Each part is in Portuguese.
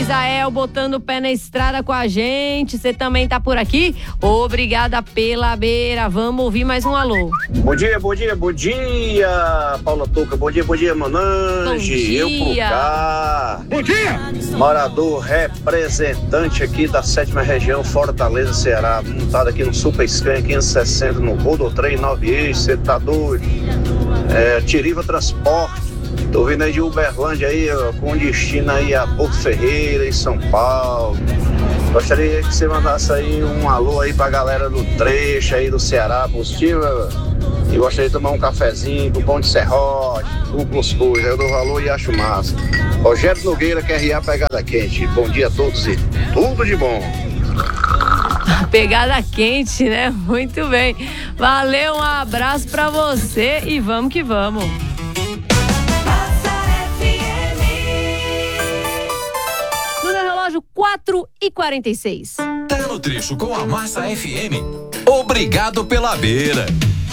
Misael botando o pé na estrada com a gente. Você também tá por aqui? Obrigada pela beira. Vamos ouvir mais um alô. Bom dia, Paula Touca. Bom dia, Manange. Eu por cá. Bom dia! Morador representante aqui da 7ª região, Fortaleza, Ceará. Montado aqui no Super Scan 560, no Rodotrem 9 eixos. Você tá doido? Tiriva Transporte. Tô vindo aí de Uberlândia aí, ó, com destino aí a Porto Ferreira, em São Paulo. Gostaria que você mandasse aí um alô aí pra galera do trecho aí do Ceará, positiva. E gostaria de tomar um cafezinho com pão de serrote, duplos coisas. Eu dou valor e acho massa. Rogério Nogueira, QRA Pegada Quente. Bom dia a todos e tudo de bom. Pegada quente, né? Muito bem. Valeu, um abraço pra você e vamos que vamos. No meu relógio, 4h46. Tá no trecho com a Massa FM. Obrigado pela beira.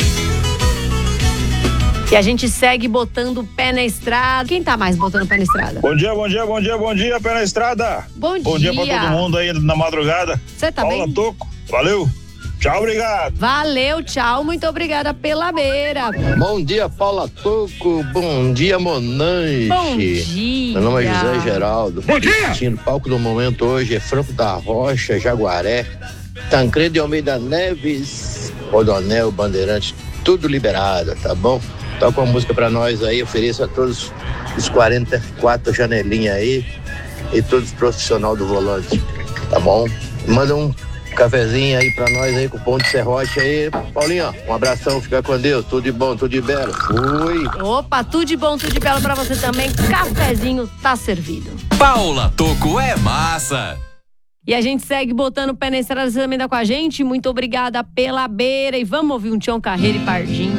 E a gente segue botando o pé na estrada. Quem tá mais botando o pé na estrada? Bom dia, pé na estrada. Bom dia. Bom dia pra todo mundo aí na madrugada. Você tá Paula bem? Touco, valeu. Tchau, obrigado. Valeu, tchau, muito obrigada pela beira. Bom dia, Paula Touco. Bom dia, Monange. Bom dia. Meu nome é José Geraldo. Bom dia. O palco do momento hoje é Franco da Rocha, Jaguaré, Tancredo de Almeida Neves, Rodonel, Bandeirante, tudo liberado, tá bom? Toca uma música pra nós aí, ofereço a todos os 44 janelinhas aí e todos os profissionais do volante, tá bom? Manda um cafezinho aí pra nós aí com pão de serrote aí. Paulinho, um abração, fica com Deus, tudo de bom, tudo de belo. Fui! Opa, tudo de bom, tudo de belo pra você também. Cafezinho tá servido. Paula Touco é massa. E a gente segue botando o pé na estrada, você também tá com a gente. Muito obrigada pela beira e vamos ouvir um Tião Carreiro e Pardinho.